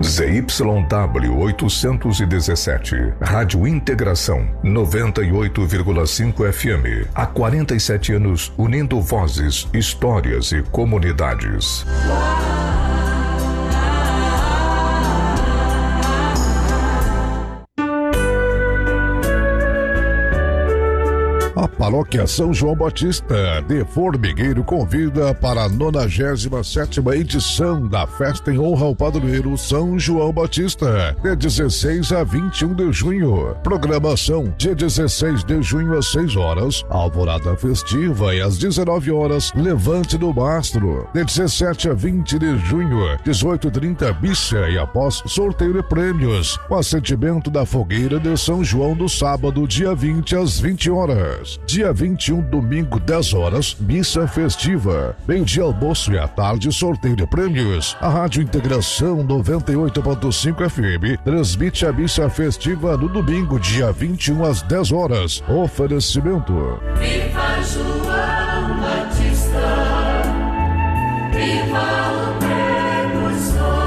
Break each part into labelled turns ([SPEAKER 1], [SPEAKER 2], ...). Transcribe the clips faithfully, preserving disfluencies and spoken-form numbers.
[SPEAKER 1] Z Y W oitocentos e dezessete, Rádio Integração, noventa e oito vírgula cinco F M. Há quarenta e sete anos unindo vozes, histórias e comunidades.
[SPEAKER 2] A Paróquia São João Batista de Formigueiro convida para a nonagésima sétima edição da festa em honra ao padroeiro São João Batista, de dezesseis a vinte e um de junho. Programação: dia dezesseis de junho às seis horas, alvorada festiva, e às dezenove horas, levante do mastro. De dezessete a vinte de junho, dezoito e trinta, missa, e após sorteio de prêmios, com assentimento da fogueira de São João no sábado, dia vinte às vinte horas. Dia vinte e um, domingo, dez horas, missa festiva. Meio-dia, almoço, e à tarde, sorteio de prêmios. A Rádio Integração noventa e oito ponto cinco F M transmite a missa festiva no domingo, dia vinte e um, às dez horas. Oferecimento:
[SPEAKER 3] Viva João Batista! Viva o precursor!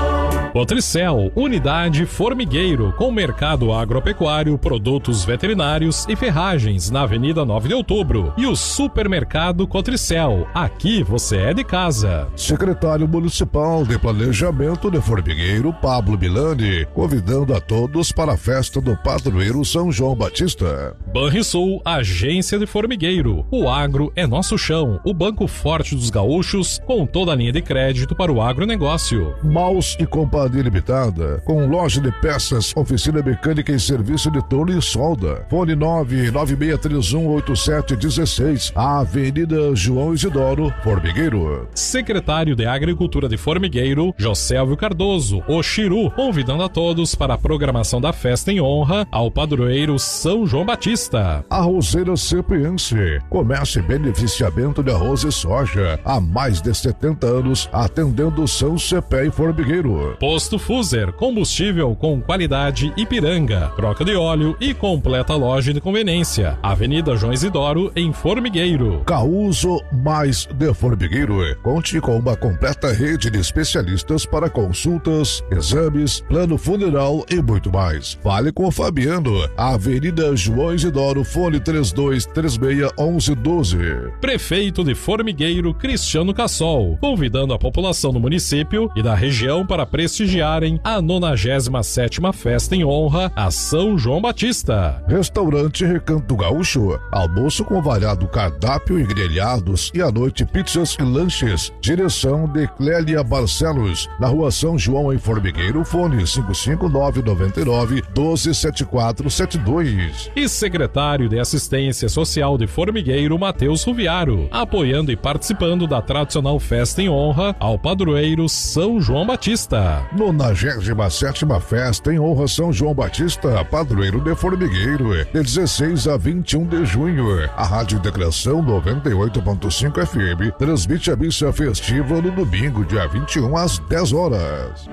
[SPEAKER 4] Cotricel, unidade Formigueiro, com mercado agropecuário, produtos veterinários e ferragens na Avenida nove de Outubro. E o supermercado Cotricel, aqui você é de casa.
[SPEAKER 2] Secretário Municipal de Planejamento de Formigueiro, Pablo Milani, convidando a todos para a festa do padroeiro São João Batista.
[SPEAKER 4] Banrisul, agência de Formigueiro. O agro é nosso chão, o banco forte dos gaúchos, com toda a linha de crédito para o agronegócio.
[SPEAKER 2] Maus e Companhia Limitada, com loja de peças, oficina mecânica e serviço de torno e solda. Fone nove nove seis três um oito sete um seis, Avenida João Isidoro, Formigueiro.
[SPEAKER 4] Secretário de Agricultura de Formigueiro, Josélio Cardoso, o Chiru, convidando a todos para a programação da festa em honra ao padroeiro São João Batista.
[SPEAKER 2] Arrozeira Cepiense, comércio e beneficiamento de arroz e soja, há mais de setenta anos, atendendo São Cepé e Formigueiro.
[SPEAKER 4] Posto Fuser, combustível com qualidade Ipiranga, troca de óleo e completa loja de conveniência. Avenida João Isidoro, em Formigueiro.
[SPEAKER 2] Causo Mais de Formigueiro conte com uma completa rede de especialistas para consultas, exames, plano funeral e muito mais. Fale com o Fabiano, Avenida João Isidoro, fone três dois três seis um um um doze.
[SPEAKER 4] Prefeito de Formigueiro, Cristiano Cassol, convidando a população do município e da região para prestigiarem a nonagésima sétima festa em honra a São João Batista.
[SPEAKER 2] Restaurante Recanto Gaúcho, almoço com variado cardápio e grelhados, e à noite pizzas e lanches. Direção de Clélia Barcelos, na Rua São João, em Formigueiro, fone cinco cinco nove nove nove um dois sete quatro sete dois.
[SPEAKER 4] E secretário de Assistência Social de Formigueiro, Matheus Ruviaro, apoiando e participando da tradicional festa em honra ao padroeiro São João Batista.
[SPEAKER 2] nonagésima sétima festa em honra São João Batista, padroeiro de Formigueiro, de dezesseis a vinte e um de junho. A Rádio Integração noventa e oito ponto cinco F M transmite a missa festiva no domingo, dia vinte e um, às dez horas.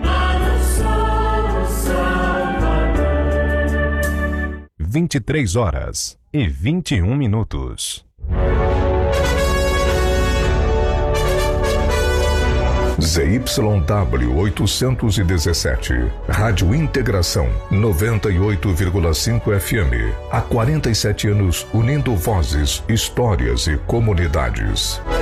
[SPEAKER 5] vinte e três horas e vinte e um minutos.
[SPEAKER 1] Z Y W oitocentos e dezessete, Rádio Integração, noventa e oito vírgula cinco F M. Há quarenta e sete anos unindo vozes, histórias e comunidades.